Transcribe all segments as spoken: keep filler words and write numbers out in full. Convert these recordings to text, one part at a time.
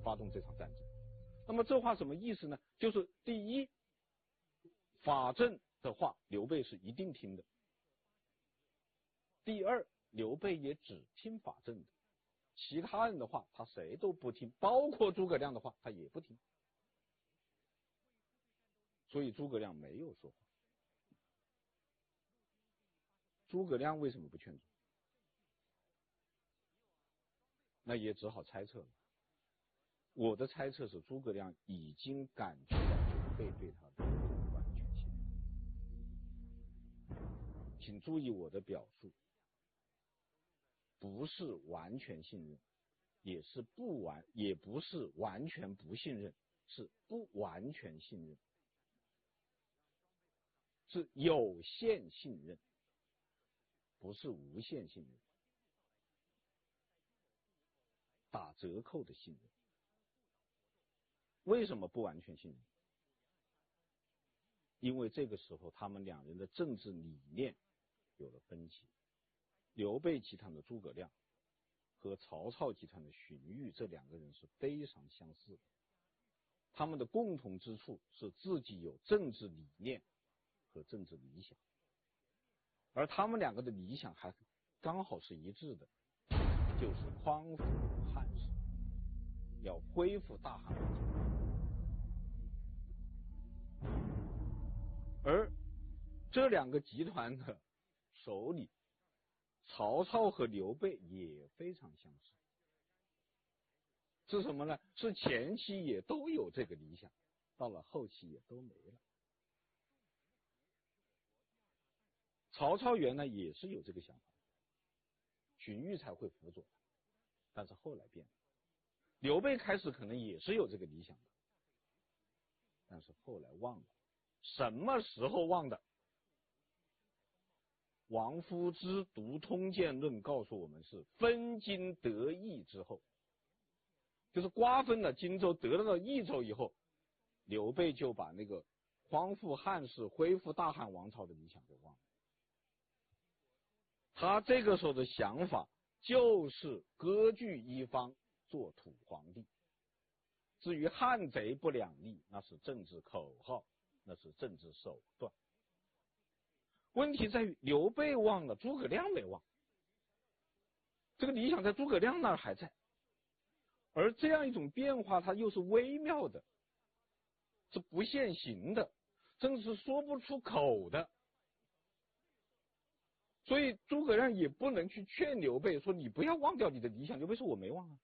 发动这场战争。那么这话什么意思呢？就是第一，法正的话刘备是一定听的；第二，刘备也只听法正的，其他人的话他谁都不听，包括诸葛亮的话他也不听。所以诸葛亮没有说话。诸葛亮为什么不劝阻？那也只好猜测了。我的猜测是诸葛亮已经感觉到刘备对他的完全信任。请注意我的表述，不是完全信任，也是不完，也不是完全不信任，是不完全信任，是有限信任，不是无限信任，打折扣的信任。为什么不完全信任？因为这个时候他们两人的政治理念有了分歧。刘备集团的诸葛亮和曹操集团的荀彧这两个人是非常相似的，他们的共同之处是自己有政治理念和政治理想，而他们两个的理想还刚好是一致的，就是匡扶汉室，要恢复大汉王朝。而这两个集团的首领曹操和刘备也非常相似，是什么呢？是前期也都有这个理想，到了后期也都没了。曹操原来也是有这个想法，荀彧才会辅佐他，但是后来变了。刘备开始可能也是有这个理想的，但是后来忘了。什么时候忘的？王夫之读通鉴论告诉我们是分荆得益之后，就是瓜分了荆州得到了益州以后，刘备就把那个匡复汉室恢复大汉王朝的理想给忘了。他这个时候的想法就是割据一方做土皇帝，至于汉贼不两立，那是政治口号，那是政治手段。问题在于刘备忘了，诸葛亮没忘，这个理想在诸葛亮那儿还在，而这样一种变化它又是微妙的，是不现行的，甚至是说不出口的。所以诸葛亮也不能去劝刘备说你不要忘掉你的理想，刘备说我没忘啊。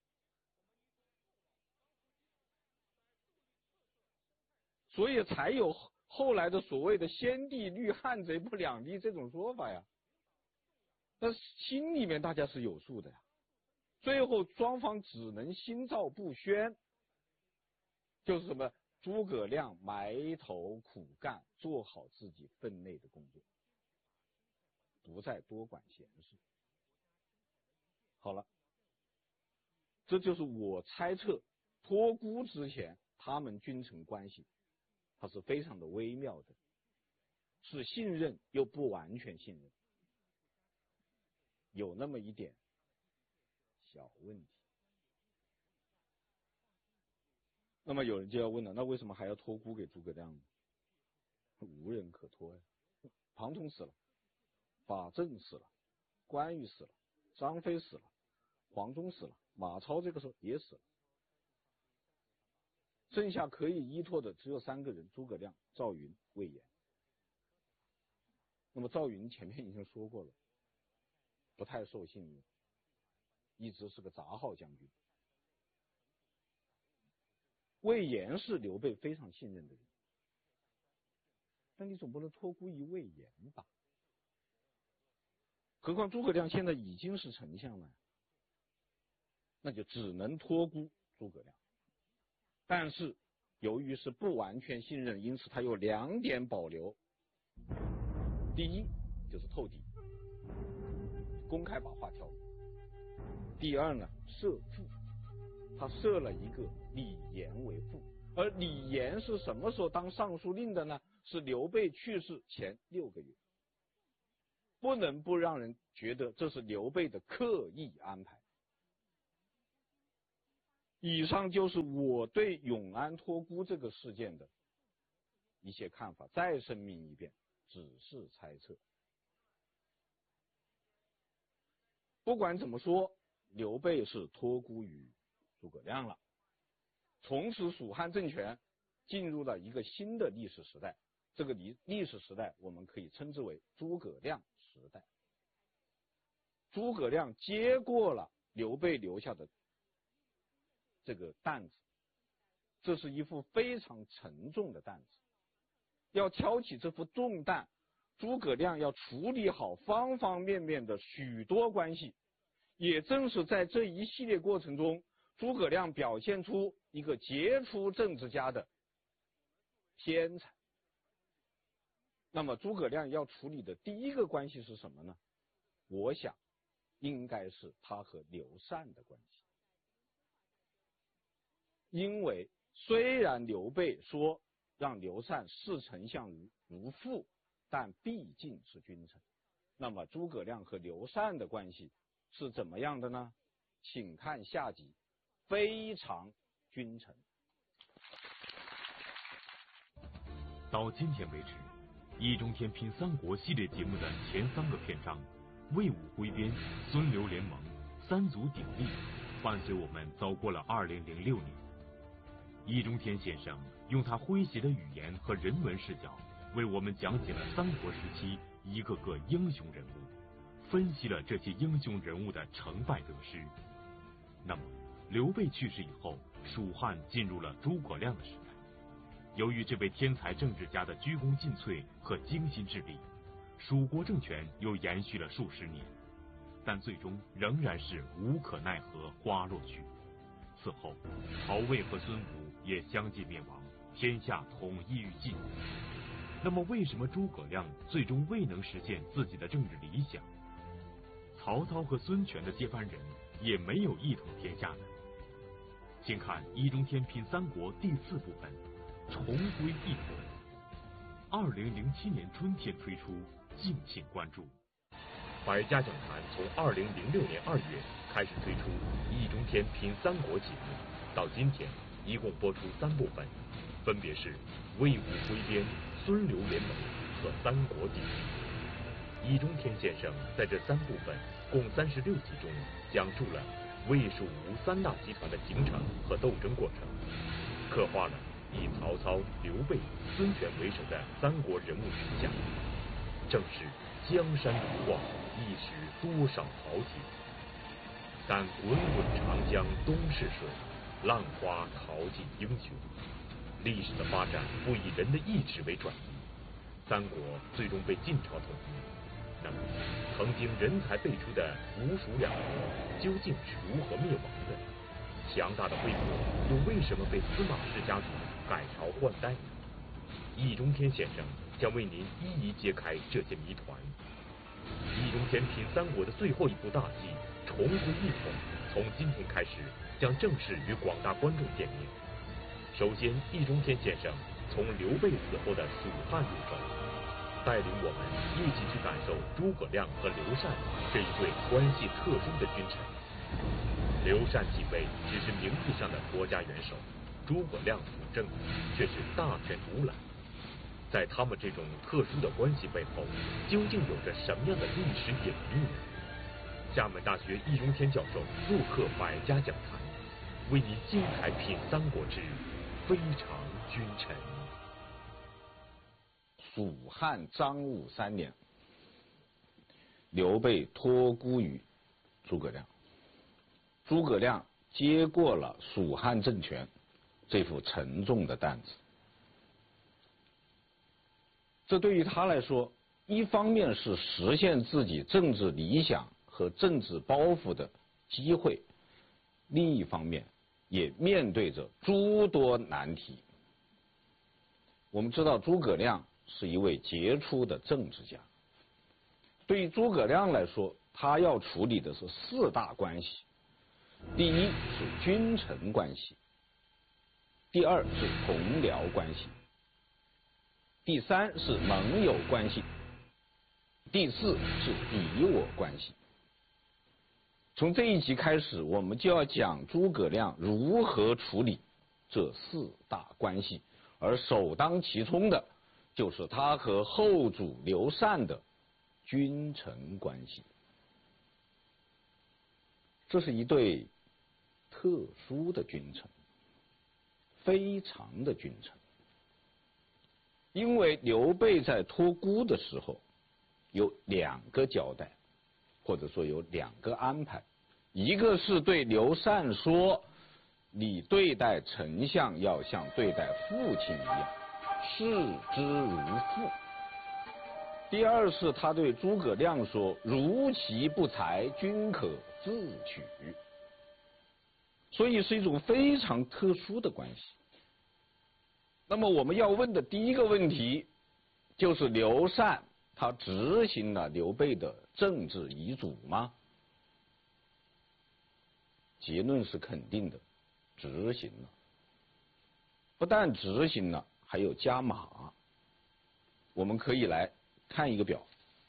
所以才有后来的所谓的先帝虑汉贼不两立这种说法呀。但心里面大家是有数的呀。最后双方只能心照不宣，就是什么？诸葛亮埋头苦干，做好自己分内的工作，不再多管闲事。好了，这就是我猜测托孤之前他们君臣关系它是非常的微妙的，是信任又不完全信任，有那么一点小问题。那么有人就要问了，那为什么还要托孤给诸葛亮呢？无人可托呀。庞统死了，法正死了，关羽死了，张飞死了，黄忠死了，马超这个时候也死了，剩下可以依托的只有三个人：诸葛亮、赵云、魏延。那么赵云前面已经说过了，不太受信任，一直是个杂号将军。魏延是刘备非常信任的人，但你总不能托孤于魏延吧？何况诸葛亮现在已经是丞相了，那就只能托孤诸葛亮。但是由于是不完全信任，因此他有两点保留。第一就是透底，公开把话挑。第二呢，设父，他设了一个李严为父。而李严是什么时候当尚书令的呢？是刘备去世前六个月。不能不让人觉得这是刘备的刻意安排。 以上就是我对永安托孤这个事件的一些看法，再声明一遍，只是猜测。不管怎么说，刘备是托孤于诸葛亮了，从此蜀汉政权进入了一个新的历史时代，这个历历史时代我们可以称之为诸葛亮时代。诸葛亮接过了刘备留下的这个担子，这是一副非常沉重的担子，要挑起这副重担，诸葛亮要处理好方方面面的许多关系。也正是在这一系列过程中，诸葛亮表现出一个杰出政治家的天才。那么诸葛亮要处理的第一个关系是什么呢？我想应该是他和刘禅的关系。因为虽然刘备说让刘禅视丞相如如父，但毕竟是君臣。那么诸葛亮和刘禅的关系是怎么样的呢？请看下集，非常君臣。 到今天为止，易中天拼三国系列节目的前三个篇章，魏武挥鞭、孙刘联盟、三足鼎立，伴随我们走过了二零零六年。易中天先生用他诙谐的语言和人文视角，为我们讲解了三国时期一个个英雄人物，分析了这些英雄人物的成败得失。那么，刘备去世以后，蜀汉进入了诸葛亮的时代。由于这位天才政治家的鞠躬尽瘁和精心治理，蜀国政权又延续了数十年，但最终仍然是无可奈何花落去。此后，曹魏和孙吴也相继灭亡，天下统一于晋。那么，为什么诸葛亮最终未能实现自己的政治理想？曹操和孙权的接班人也没有一统天下呢？请看《易中天拼三国》第四部分，重归一统。二零零七年春天推出，敬请关注。百家讲坛从二零零六年二月开始推出《易中天拼三国》节目，到今天一共播出三部分，分别是魏武挥鞭、孙刘联盟和三国鼎立。易中天先生在这三部分共三十六集中，讲述了魏蜀吴三大集团的形成和斗争过程，刻画了以曹操、刘备、孙权为首的三国人物群像。正是江山如画，一时多少豪杰。但滚滚长江东逝水，浪花淘尽英雄。历史的发展不以人的意志为转移，三国最终被晋朝统一。那么，曾经人才辈出的吴蜀两国究竟是如何灭亡的？强大的魏国又为什么被司马氏家族改朝换代呢？易中天先生将为您一一揭开这些谜团。易中天拼三国的最后一部大戏《重归一统》，从今天开始将正式与广大观众见面。首先，易中天先生从刘备死后的蜀汉入手，带领我们一起去感受诸葛亮和刘禅这一对关系特殊的君臣。刘禅继位只是名义上的国家元首，诸葛亮辅政却是大权独揽。在他们这种特殊的关系背后，究竟有着什么样的历史隐秘呢？厦门大学易中天教授陆克百家讲坛，为您精彩品三国之非常君臣。 蜀汉张武三年，刘备托孤于诸葛亮，诸葛亮接过了蜀汉政权这副沉重的担子。这对于他来说，一方面是实现自己政治理想和政治抱负的机会，另一方面也面对着诸多难题。我们知道诸葛亮是一位杰出的政治家，对于诸葛亮来说，他要处理的是四大关系。第一是君臣关系，第二是同僚关系，第三是盟友关系，第四是敌我关系。 从这一集开始，我们就要讲诸葛亮如何处理这四大关系，而首当其冲的就是他和后主刘禅的君臣关系。这是一对特殊的君臣，非常的君臣。因为刘备在托孤的时候有两个交代，或者说有两个安排，一个是对刘禅说，你对待丞相要像对待父亲一样，视之如父。第二是他对诸葛亮说，如其不才，均可自取。所以是一种非常特殊的关系。那么我们要问的第一个问题，就是刘禅他执行了刘备的政治遗嘱吗？结论是肯定的，执行了。不但执行了，还有加码。我们可以来看一个表，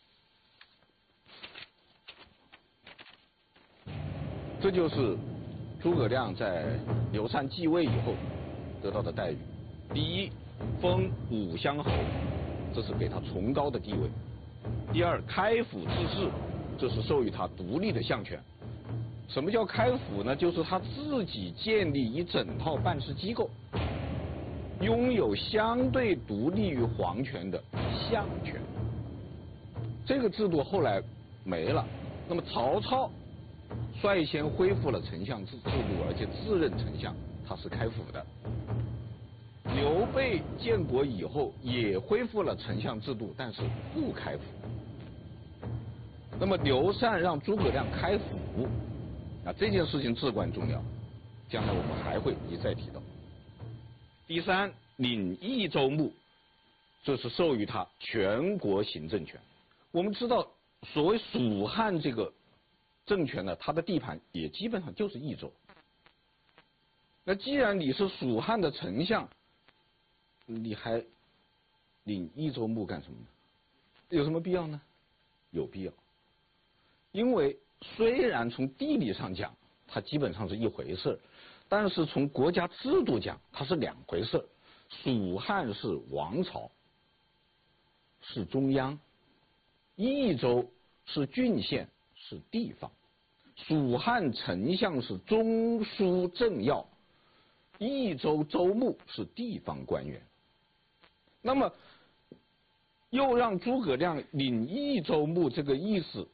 这就是诸葛亮在刘禅继位以后得到的待遇。第一，封武乡侯，这是给他崇高的地位。第二，开府治世，这是授予他独立的相权。什么叫开府呢？就是他自己建立一整套办事机构，拥有相对独立于皇权的相权。这个制度后来没了。那么曹操率先恢复了丞相制制度，而且自任丞相，他是开府的。刘备建国以后也恢复了丞相制度，但是不开府。那么刘禅让诸葛亮开府，啊，这件事情至关重要，将来我们还会一再提到。第三，领益州牧，这是授予他全国行政权。我们知道，所谓蜀汉这个政权呢，它的地盘也基本上就是益州。那既然你是蜀汉的丞相，你还领益州牧干什么呢？有什么必要呢？有必要。因为虽然从地理上讲它基本上是一回事，但是从国家制度讲它是两回事。蜀汉是王朝，是中央；益州是郡县，是地方。蜀汉丞相是中书政要，益州州牧是地方官员。那么又让诸葛亮领益州牧，这个意思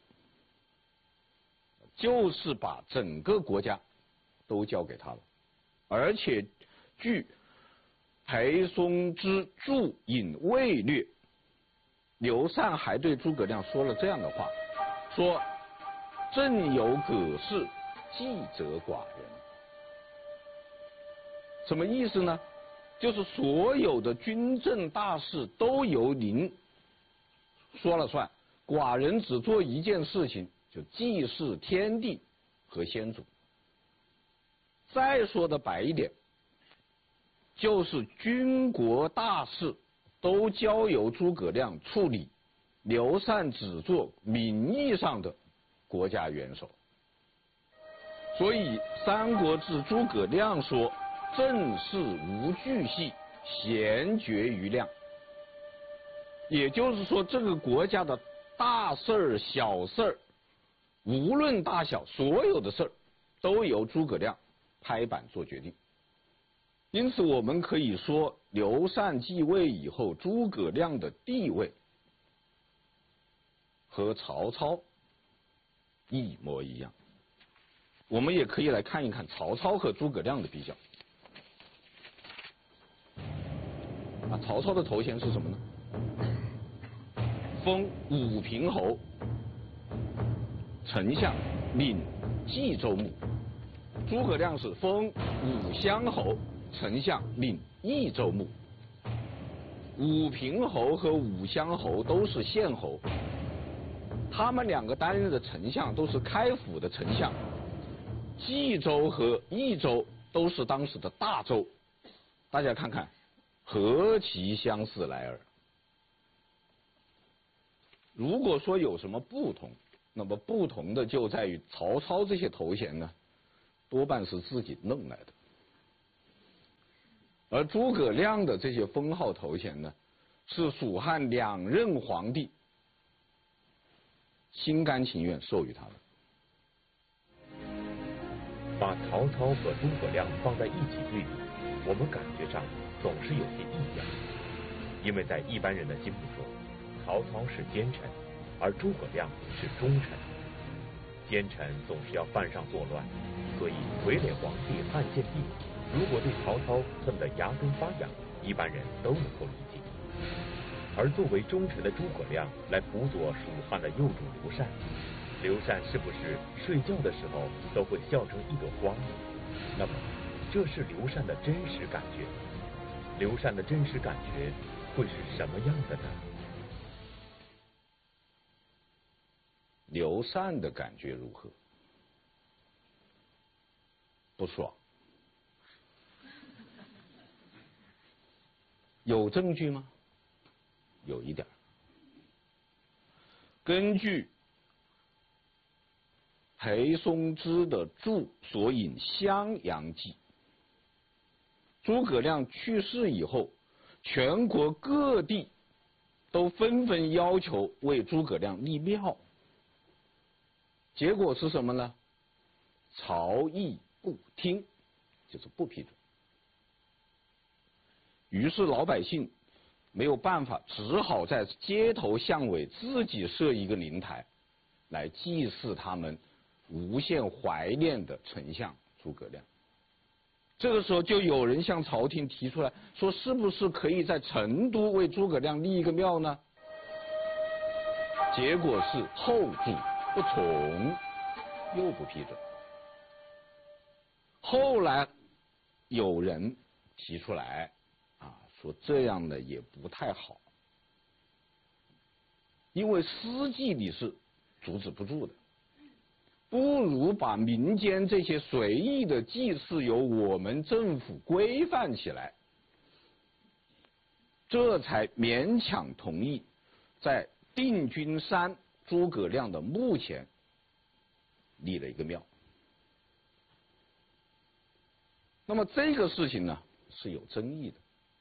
就是把整个国家都交给他了。而且据裴松之注引魏略，刘禅还对诸葛亮说了这样的话，说朕有葛氏，计则寡人。什么意思呢？就是所有的军政大事都由您说了算，寡人只做一件事情，就祭祀天地和先祖。再说的白一点，就是军国大事都交由诸葛亮处理，刘禅只做名义上的国家元首。所以《三国志》诸葛亮说，政事无巨细，咸决于量。也就是说，这个国家的大事儿、小事儿，无论大小，所有的事儿都由诸葛亮拍板做决定。因此我们可以说，刘禅继位以后，诸葛亮的地位和曹操一模一样。我们也可以来看一看曹操和诸葛亮的比较。啊，曹操的头衔是什么呢？封武平侯，丞相，领冀州牧。诸葛亮是封武乡侯，丞相，领益州牧。武平侯和武乡侯都是县侯，他们两个担任的丞相都是开府的丞相。冀州和益州都是当时的大州，大家看看，何其相似来耳。如果说有什么不同， 那么不同的就在于曹操这些头衔呢，多半是自己弄来的，而诸葛亮的这些封号头衔呢，是蜀汉两任皇帝心甘情愿授予他的。 把曹操和诸葛亮放在一起对比，我们感觉上总是有些异样，因为在一般人的心目中，曹操是奸臣，而诸葛亮是忠臣。奸臣总是要犯上作乱，所以傀儡皇帝汉献帝如果对曹操恨得牙根发痒，一般人都能够理解。而作为忠臣的诸葛亮来辅佐蜀汉的幼主刘禅，刘禅是不是睡觉的时候都会笑成一朵花呢？那么，这是刘禅的真实感觉。刘禅的真实感觉会是什么样的呢？ 刘禅的感觉如何？不爽。有证据吗？有一点。根据裴松之的著所引《襄阳记》，诸葛亮去世以后，全国各地都纷纷要求为诸葛亮立庙，结果是什么呢？曹邑不听，就是不批准。于是老百姓没有办法，只好在街头巷尾自己设一个灵台，来祭祀他们无限怀念的丞相诸葛亮。这个时候就有人向朝廷提出来说，是不是可以在成都为诸葛亮立一个庙呢？结果是后主不从，又不批准。后来有人提出来啊，说这样呢也不太好，因为司祭里是阻止不住的，不如把民间这些随意的祭祀由我们政府规范起来，这才勉强同意在定军山诸葛亮的墓前立了一个庙。那么这个事情呢是有争议的，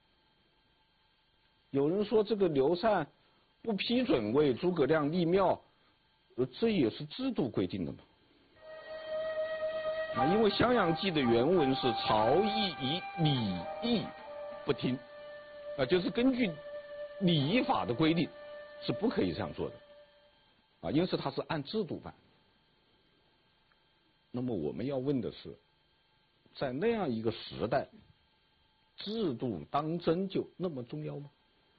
有人说这个刘禅不批准为诸葛亮立庙，这也是制度规定的嘛。啊，因为《襄阳记》的原文是曹邑以礼义不听，啊，就是根据礼仪法的规定是不可以这样做的，啊，因此它是按制度办。那么我们要问的是，在那样一个时代，制度当真就那么重要吗？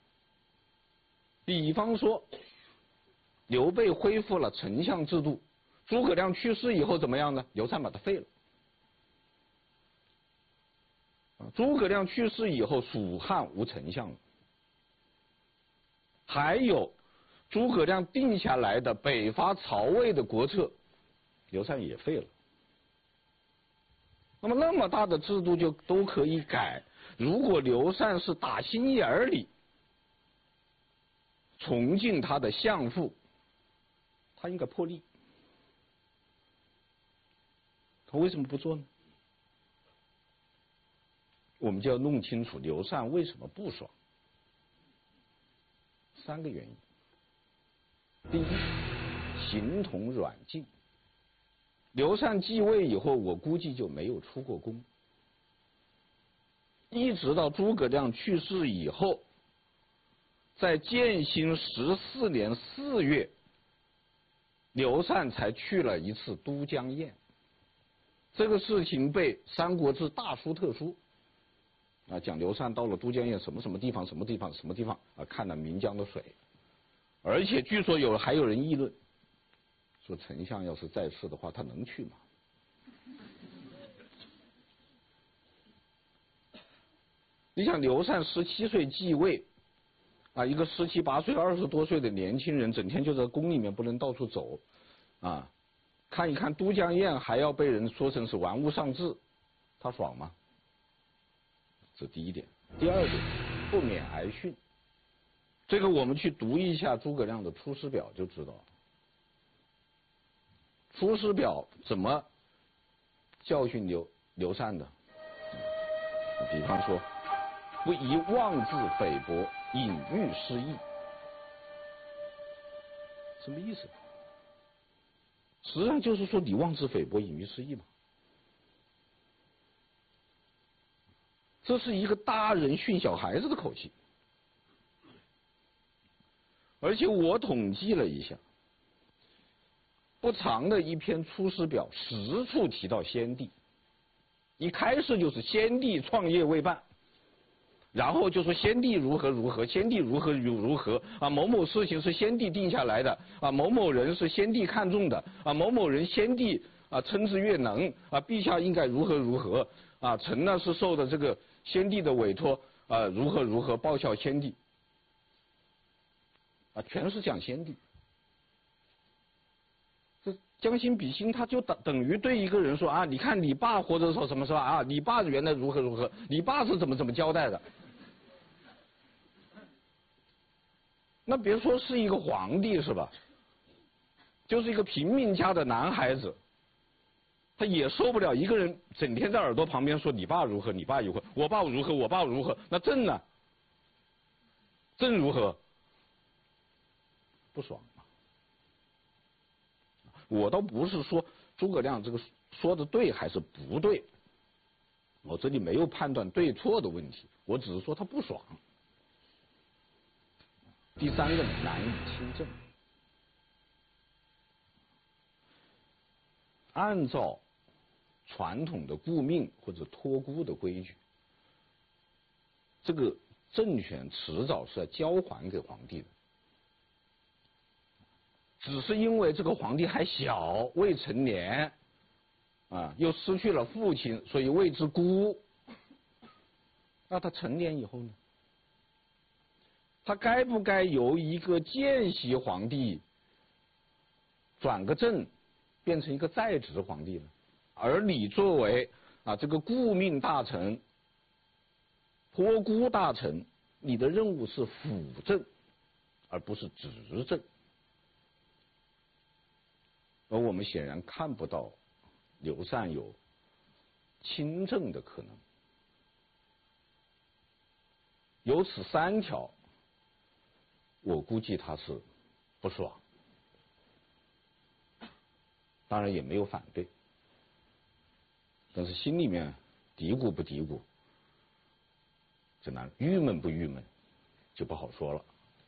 比方说，刘备恢复了丞相制度，诸葛亮去世以后怎么样呢？刘禅把他废了。诸葛亮去世以后，蜀汉无丞相了。还有诸葛亮定下来的北伐曹魏的国策，刘禅也废了。那么那么大的制度就都可以改，如果刘禅是打心眼里崇敬他的相父，他应该破例。他为什么不做呢？我们就要弄清楚刘禅为什么不爽。三个原因。第一，形同软禁。刘禅继位以后，我估计就没有出过宫，一直到诸葛亮去世以后，在建兴十四年四月，刘禅才去了一次都江堰。这个事情被《三国志》大书特书啊讲刘禅到了都江堰什么什么地方什么地方什么地方啊，看了岷江的水，而且据说有还有人议论说，丞相要是在世的话，他能去吗？你想刘禅十七岁继位啊，一个十七八岁二十多岁的年轻人，整天就在宫里面不能到处走啊，看一看都江堰还要被人说成是玩物丧志，他爽吗？这第一点。第二点，不免挨训。这个我们去读一下诸葛亮的出师表就知道了。 出师表怎么教训刘刘禅的？比方说，不宜妄自菲薄，隐喻失义。什么意思？实际上就是说你妄自菲薄，隐喻失义嘛。这是一个大人训小孩子的口气。而且我统计了一下，不长的一篇《出师表》，十处提到先帝。一开始就是先帝创业未半，然后就说先帝如何如何，先帝如何如如何啊，某某事情是先帝定下来的啊，某某人是先帝看中的啊，某某人先帝啊称之越能啊，陛下应该如何如何啊，臣呢是受的这个先帝的委托啊，如何如何报效先帝啊，全是讲先帝。这将心比心，他就等等于对一个人说啊，你看你爸活着的时候什么是吧啊，你爸原来如何如何，你爸是怎么怎么交代的。那别说是一个皇帝是吧，就是一个平民家的男孩子，他也受不了一个人整天在耳朵旁边说你爸如何，你爸如何，我爸如何，我爸如何。那朕呢？朕如何？不爽。我倒不是说诸葛亮这个说的对还是不对，我这里没有判断对错的问题，我只是说他不爽。第三个难以亲政。按照传统的顾命或者托孤的规矩，这个政权迟早是要交还给皇帝的。只是因为这个皇帝还小，未成年，啊，又失去了父亲，所以谓之孤。那他成年以后呢？他该不该由一个见习皇帝转个正，变成一个在职皇帝呢？而你作为啊这个顾命大臣、托孤大臣，你的任务是辅政，而不是执政。而我们显然看不到刘禅有亲政的可能。有此三条，我估计他是不爽，当然也没有反对，但是心里面嘀咕不嘀咕，这难郁闷不郁闷就不好说了。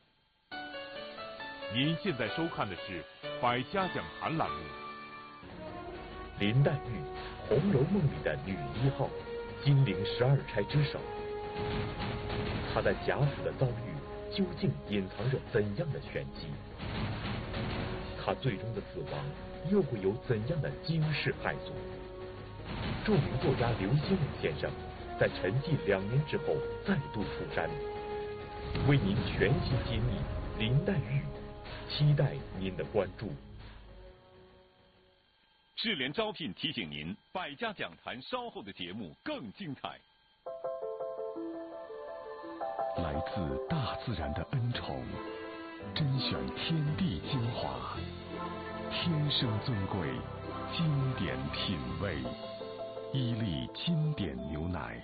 您现在收看的是《百家讲坛》栏目。林黛玉，《红楼梦》里的女一号，金陵十二钗之首。她在贾府的遭遇究竟隐藏着怎样的玄机？她最终的死亡又会有怎样的惊世骇俗？著名作家刘心武先生在沉寂两年之后再度出山，为您全新揭秘林黛玉。期待您的关注。 智联招聘提醒您，百家讲坛稍后的节目更精彩。 来自大自然的恩宠，甄选天地精华，天生尊贵，经典品味，伊利经典牛奶。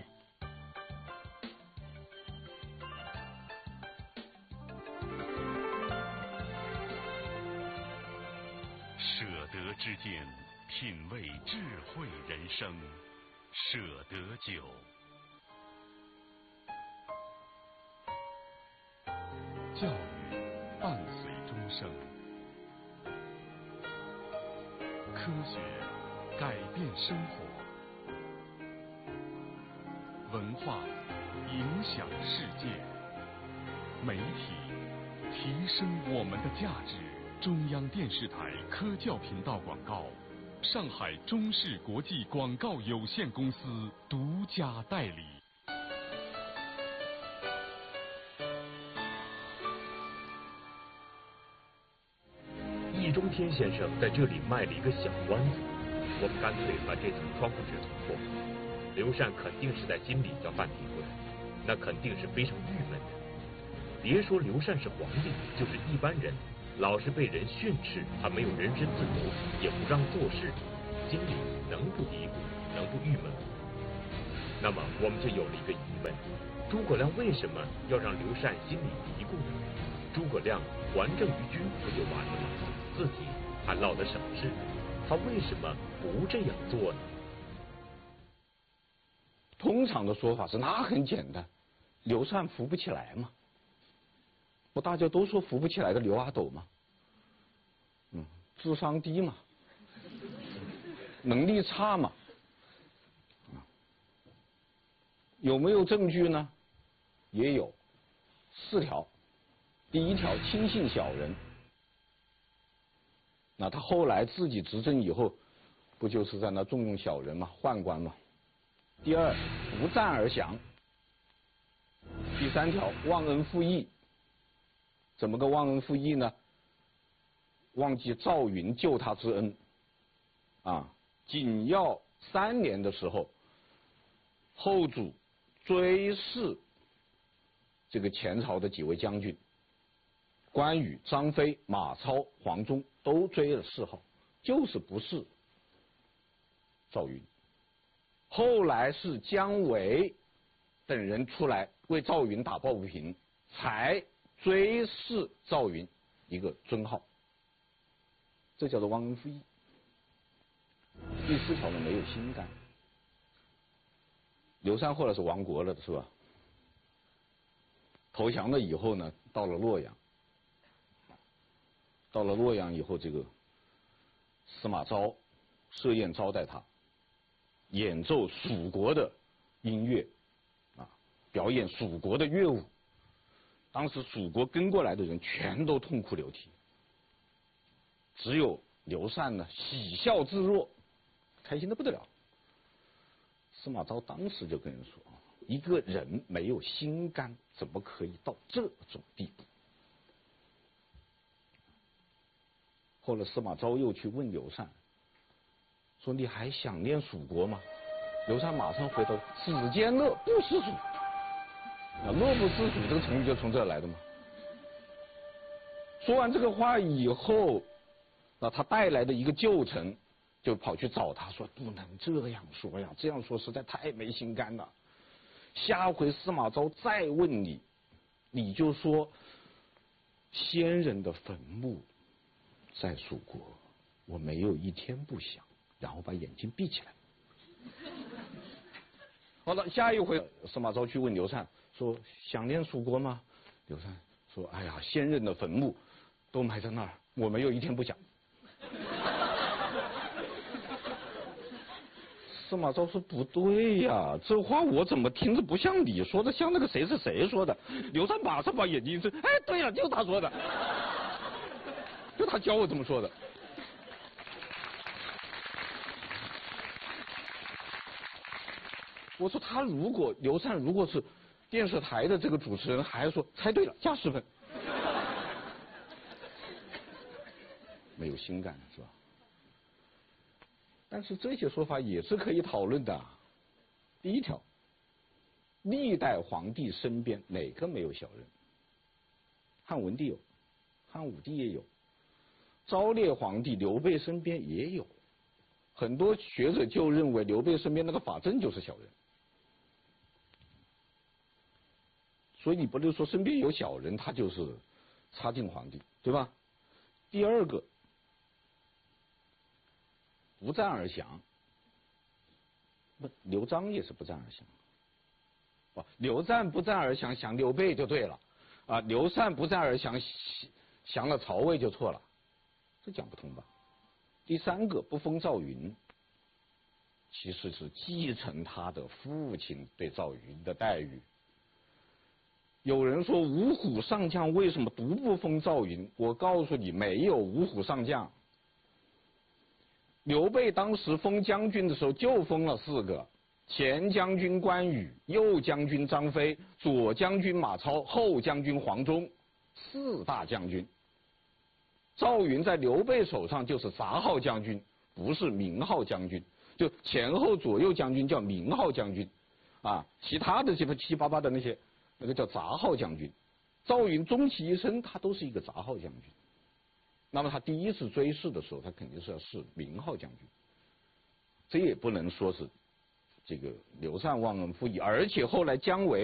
舍得之间，品味智慧人生。舍得酒， 教育伴随终生，科学改变生活，文化影响世界，媒体提升我们的价值。中央电视台科教频道广告，上海中视国际广告有限公司独家代理。 易中天先生在这里卖了一个小关子，我们干脆把这层窗户纸捅破。刘禅肯定是在心里叫范提过来，那肯定是非常郁闷的。别说刘禅是皇帝，就是一般人， 老是被人训斥，他没有人身自由，也不让做事，心里能不嘀咕，能不郁闷吗？那么我们就有了一个疑问：诸葛亮为什么要让刘禅心里嘀咕呢？诸葛亮还政于君不就完了吗？自己还落得什么事？他为什么不这样做呢？ 通常的说法是，那很简单，刘禅扶不起来嘛。不大家都说扶不起来的刘阿斗嘛，嗯，智商低嘛，能力差嘛，有没有证据呢？也有，四条。第一条，轻信小人。那他后来自己执政以后，不就是在那重用小人嘛，宦官嘛。第二，不战而降。第三条，忘恩负义。怎么个忘恩负义呢？忘记赵云救他之恩。啊，紧要三年的时候，后主追谥这个前朝的几位将军，关羽、张飞、马超、黄忠都追了谥号，就是不是赵云。后来是姜维等人出来为赵云打抱不平，才追谥赵云一个尊号，这叫做忘恩负义。第四条呢，没有心肝。刘禅后来是亡国了的是吧？投降了以后呢，到了洛阳，到了洛阳以后，这个司马昭设宴招待他，演奏蜀国的音乐，啊，表演蜀国的乐舞。当时蜀国跟过来的人全都痛哭流涕，只有刘禅呢喜笑自若，开心的不得了。司马昭当时就跟人说，一个人没有心肝，怎么可以到这种地步？后来司马昭又去问刘禅，说你还想念蜀国吗？刘禅马上回答，子坚乐不思蜀。啊，乐不思蜀这个成语就从这儿来的嘛。说完这个话以后，那他带来的一个旧臣就跑去找他说，不能这样说呀，这样说实在太没心肝了。下回司马昭再问你，你就说先人的坟墓在蜀国，我没有一天不想，然后把眼睛闭起来。好了，下一回司马昭去问刘禅说，想念蜀国吗？刘禅说，哎呀，先人的坟墓都埋在那儿，我没有一天不想。司马昭说，不对呀，这话我怎么听着不像你说的，像那个谁是谁说的。刘禅马上把眼睛一睁，哎，对呀，就他说的，就他教我这么说的。我说他如果刘禅如果是电视台的这个主持人，还说猜对了加十分，没有心肝是吧？但是这些说法也是可以讨论的。第一条，历代皇帝身边哪个没有小人？汉文帝有，汉武帝也有，昭烈皇帝刘备身边也有。很多学者就认为刘备身边那个法正就是小人。所以你不能说身边有小人他就是插进皇帝，对吧？第二个，不战而降，不，刘璋也是不战而降。不，刘禅不战而降，降刘备就对了，啊，刘禅不战而降，降了曹魏就错了，这讲不通吧？第三个，不封赵云，其实是继承他的父亲对赵云的待遇。有人说五虎上将为什么独不封赵云？我告诉你，没有五虎上将。刘备当时封将军的时候就封了四个：前将军关羽，右将军张飞，左将军马超，后将军黄忠，四大将军。赵云在刘备手上就是杂号将军，不是名号将军，就前后左右将军叫名号将军，啊，其他的这个七七八八的那些。那个叫杂号将军，赵云终其一生他都是一个杂号将军。 那么他第一次追谥的时候，他肯定是要谥名号将军。这也不能说是这个刘禅忘恩负义，而且后来姜维